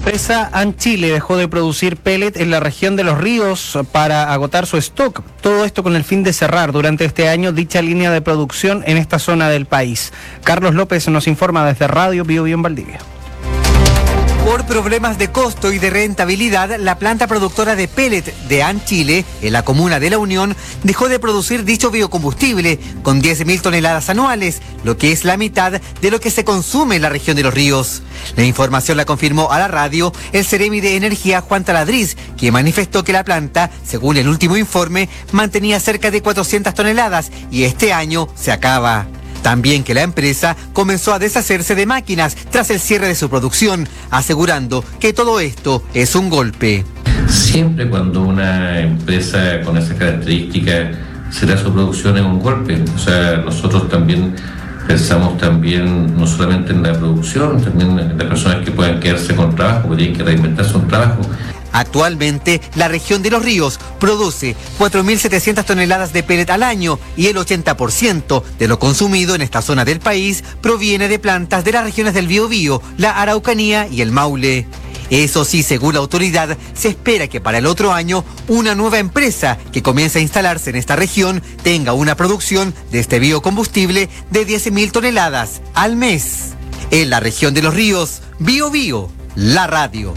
empresa ANChile dejó de producir pellet en la región de Los Ríos para agotar su stock. Todo esto con el fin de cerrar durante este año dicha línea de producción en esta zona del país. Carlos López nos informa desde Radio Bio Bio en Valdivia. Por problemas de costo y de rentabilidad, la planta productora de pellet de ANChile, en la comuna de La Unión, dejó de producir dicho biocombustible con 10.000 toneladas anuales, lo que es la mitad de lo que se consume en la región de Los Ríos. La información la confirmó a la radio el Seremi de Energía Juan Taladriz, que manifestó que la planta, según el último informe, mantenía cerca de 400 toneladas y este año se acaba. También que la empresa comenzó a deshacerse de máquinas tras el cierre de su producción, asegurando que todo esto es un golpe. Siempre cuando una empresa con esa característica cierra su producción es un golpe. O sea, nosotros también pensamos también no solamente en la producción, también en las personas que puedan quedarse con trabajo, que tienen que reinventarse un trabajo. Actualmente, la región de Los Ríos produce 4.700 toneladas de pellet al año y el 80% de lo consumido en esta zona del país proviene de plantas de las regiones del Biobío, la Araucanía y el Maule. Eso sí, según la autoridad, se espera que para el otro año una nueva empresa que comience a instalarse en esta región tenga una producción de este biocombustible de 10.000 toneladas al mes. En la región de Los Ríos, Bio Bio, la radio.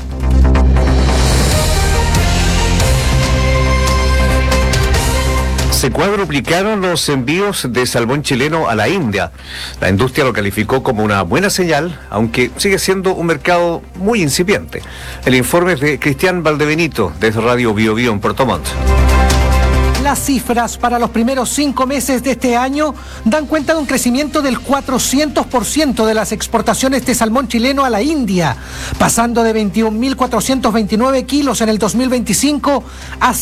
Se cuadruplicaron los envíos de salmón chileno a la India. La industria lo calificó como una buena señal, aunque sigue siendo un mercado muy incipiente. El informe es de Cristian Valdebenito, desde Radio Bio Bio en Puerto Montt. Las cifras para los primeros 5 meses de este año dan cuenta de un crecimiento del 400% de las exportaciones de salmón chileno a la India, pasando de 21.429 kilos en el 2025 a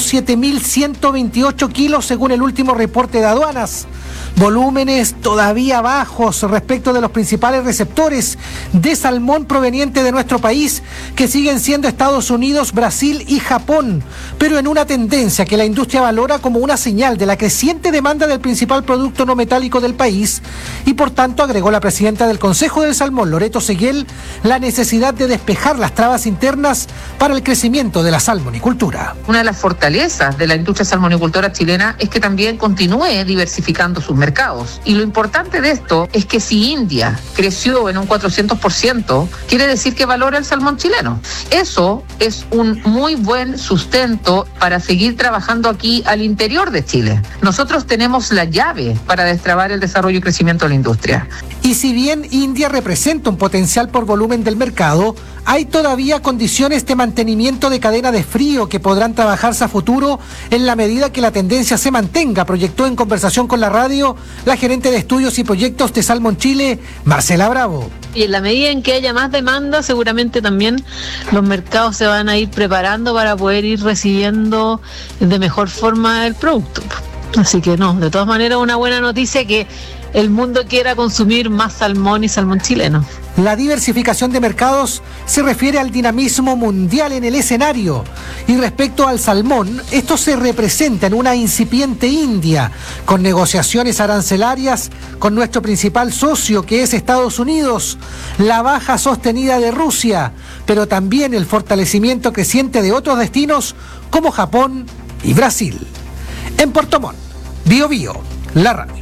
107.128 kilos según el último reporte de aduanas. Volúmenes todavía bajos respecto de los principales receptores de salmón proveniente de nuestro país, que siguen siendo Estados Unidos, Brasil y Japón, pero en una tendencia que la industria valora como una señal de la creciente demanda del principal producto no metálico del país, y por tanto, agregó la presidenta del Consejo del Salmón, Loreto Seguel, la necesidad de despejar las trabas internas para el crecimiento de la salmonicultura. Una de las fortalezas de la industria salmonicultora chilena es que también continúe diversificando sus mercados. Y lo importante de esto es que si India creció en un 400%, quiere decir que valora el salmón chileno. Eso es un muy buen sustento para seguir trabajando aquí al interior de Chile. Nosotros tenemos la llave para destrabar el desarrollo y crecimiento de la industria. Y si bien India representa un potencial por volumen del mercado, hay todavía condiciones de mantenimiento de cadena de frío que podrán trabajarse a futuro en la medida que la tendencia se mantenga, proyectó en conversación con la radio la gerente de estudios y proyectos de Salmon Chile, Marcela Bravo. Y en la medida en que haya más demanda, seguramente también los mercados se van a ir preparando para poder ir recibiendo de mejor forma el producto. Así que no, de todas maneras una buena noticia que el mundo quiera consumir más salmón y salmón chileno. La diversificación de mercados se refiere al dinamismo mundial en el escenario. Y respecto al salmón, esto se representa en una incipiente India, con negociaciones arancelarias con nuestro principal socio, que es Estados Unidos, la baja sostenida de Rusia, pero también el fortalecimiento creciente de otros destinos como Japón y Brasil. En Puerto Montt, Bio Bio, la radio.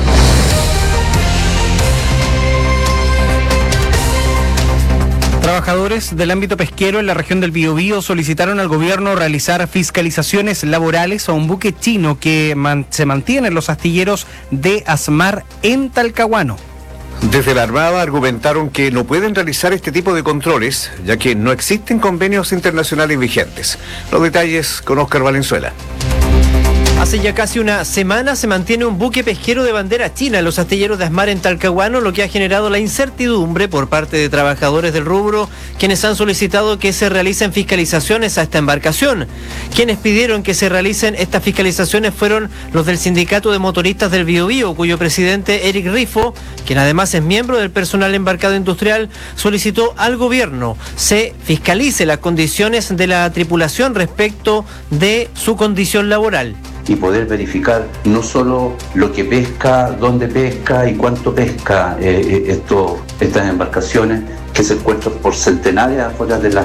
Trabajadores del ámbito pesquero en la región del Biobío solicitaron al gobierno realizar fiscalizaciones laborales a un buque chino que se mantiene en los astilleros de Asmar en Talcahuano. Desde la Armada argumentaron que no pueden realizar este tipo de controles, ya que no existen convenios internacionales vigentes. Los detalles con Óscar Valenzuela. Hace ya casi una semana se mantiene un buque pesquero de bandera china en los astilleros de Asmar en Talcahuano, lo que ha generado la incertidumbre por parte de trabajadores del rubro, quienes han solicitado que se realicen fiscalizaciones a esta embarcación. Quienes pidieron que se realicen estas fiscalizaciones fueron los del Sindicato de Motoristas del Biobío, cuyo presidente Eric Rifo, quien además es miembro del personal embarcado industrial, solicitó al gobierno se fiscalice las condiciones de la tripulación respecto de su condición laboral. Y poder verificar no solo lo que pesca, dónde pesca y cuánto pesca estas embarcaciones que se encuentran por centenares afuera de las